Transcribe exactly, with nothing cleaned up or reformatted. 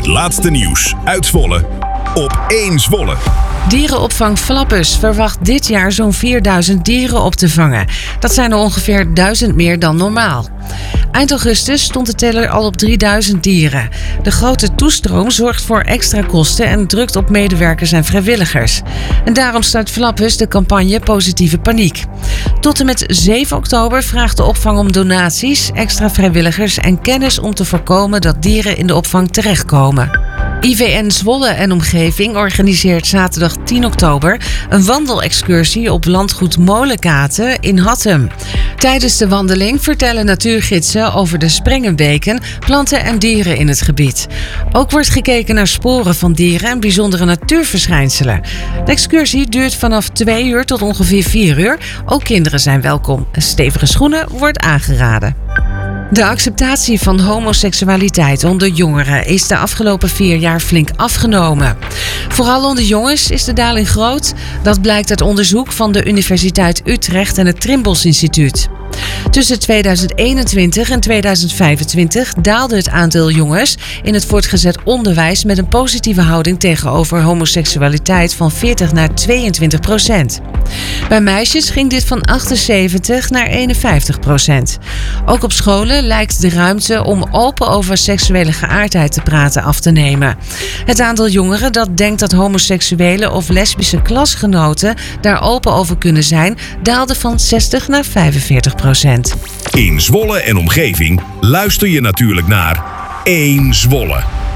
laatste nieuws uit Zwolle op één Zwolle. Dierenopvang Flappus verwacht dit jaar zo'n vierduizend dieren op te vangen. Dat zijn er ongeveer duizend meer dan normaal. Eind augustus stond de teller al op drieduizend dieren. De grote toestroom zorgt voor extra kosten en drukt op medewerkers en vrijwilligers. En daarom start Flappus de campagne Positieve Paniek. Tot en met zeven oktober vraagt de opvang om donaties, extra vrijwilligers en kennis om te voorkomen dat dieren in de opvang terechtkomen. I V N Zwolle en omgeving organiseert zaterdag tien oktober een wandelexcursie op landgoed Molenkaten in Hattem. Tijdens de wandeling vertellen natuurgidsen over de sprengenbeken, planten en dieren in het gebied. Ook wordt gekeken naar sporen van dieren en bijzondere natuurverschijnselen. De excursie duurt vanaf twee uur tot ongeveer vier uur. Ook kinderen zijn welkom. Stevige schoenen wordt aangeraden. De acceptatie van homoseksualiteit onder jongeren is de afgelopen vier jaar flink afgenomen. Vooral onder jongens is de daling groot. Dat blijkt uit onderzoek van de Universiteit Utrecht en het Trimbos Instituut. Tussen tweeduizend eenentwintig en tweeduizend vijfentwintig daalde het aantal jongens in het voortgezet onderwijs met een positieve houding tegenover homoseksualiteit van veertig naar tweeëntwintig procent. Bij meisjes ging dit van achtenzeventig naar eenenvijftig procent. Ook op scholen lijkt de ruimte om open over seksuele geaardheid te praten af te nemen. Het aantal jongeren dat denkt dat homoseksuele of lesbische klasgenoten daar open over kunnen zijn, daalde van zestig naar vijfenveertig procent. In Zwolle en omgeving luister je natuurlijk naar één Zwolle.